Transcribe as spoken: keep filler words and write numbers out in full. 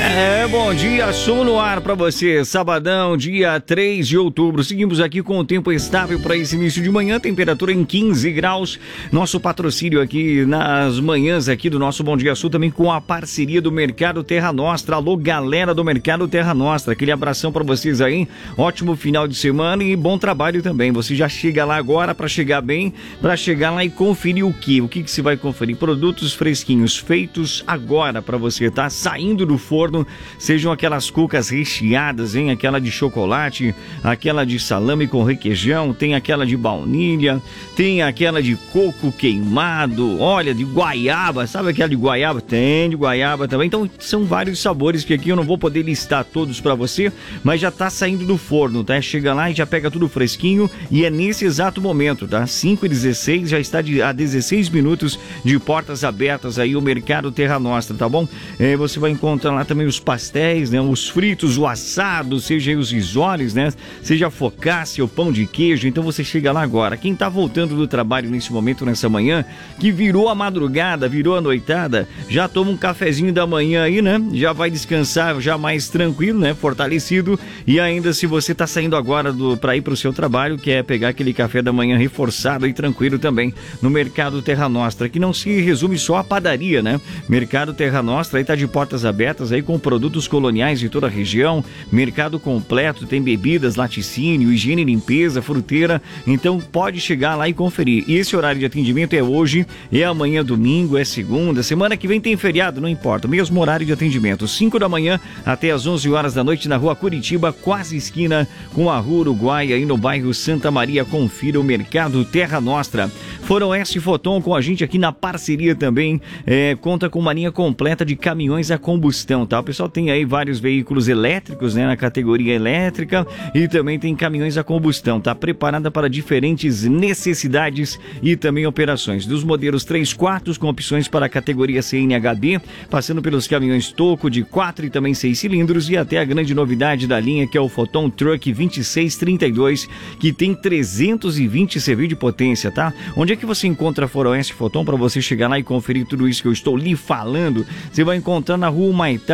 É, bom dia, som no ar pra você, sabadão, dia três de outubro, seguimos aqui com o tempo estável para esse início de manhã, temperatura em quinze graus, nosso patrocínio aqui nas manhãs aqui do nosso Bom Dia Sul, também com a parceria do Mercado Terra Nostra. Alô, galera do Mercado Terra Nostra, aquele abração pra vocês aí, ótimo final de semana e bom trabalho também. Você já chega lá agora pra chegar bem, pra chegar lá e conferir o que? O que que você vai conferir? Produtos fresquinhos, feitos agora pra você, tá? Saindo do forno, sejam aquelas cucas recheadas, hein? Aquela de chocolate, aquela de salame com requeijão, tem aquela de baunilha, tem aquela de coco queimado, olha, de guaiaba, sabe aquela de guaiaba? Tem de guaiaba também. Então são vários sabores que aqui eu não vou poder listar todos pra você, mas já tá saindo do forno, tá? Chega lá e já pega tudo fresquinho e é nesse exato momento, tá? cinco e dezesseis, já está de, a dezesseis minutos de portas abertas aí o Mercado Terra Nostra, tá bom? É, você vai encontrar lá também os pastéis, né? Os fritos, o assado, seja os risoles, né? Seja a focaccia, o pão de queijo. Então você chega lá agora. Quem tá voltando do trabalho nesse momento, nessa manhã, que virou a madrugada, virou a noitada, já toma um cafezinho da manhã aí, né? Já vai descansar já mais tranquilo, né? Fortalecido. E ainda se você tá saindo agora do, pra ir pro seu trabalho, quer pegar aquele café da manhã reforçado e tranquilo também no Mercado Terra Nostra, que não se resume só a padaria, né? Mercado Terra Nostra aí tá de portas abertas aí com produtos coloniais de toda a região, mercado completo, tem bebidas, laticínio, higiene e limpeza, fruteira, então pode chegar lá e conferir. E esse horário de atendimento é hoje, é amanhã domingo, é segunda, semana que vem tem feriado, não importa, mesmo horário de atendimento, cinco da manhã até as onze horas da noite na rua Curitiba, quase esquina com a rua Uruguai, aí no bairro Santa Maria. Confira o Mercado Terra Nostra. Foram S Foton com a gente aqui na parceria também, é, conta com uma linha completa de caminhões a combustão, tá? O pessoal tem aí vários veículos elétricos, né, na categoria elétrica e também tem caminhões a combustão, tá? Preparada para diferentes necessidades e também operações. Dos modelos três quartos com opções para a categoria C N H D, passando pelos caminhões Toco de quatro e também seis cilindros e até a grande novidade da linha que é o Foton Truck vinte e seis trinta e dois, que tem trezentos e vinte C V de potência, tá? Onde é que você encontra a Foroeste Foton para você chegar lá e conferir tudo isso que eu estou lhe falando? Você vai encontrar na rua Humaitá,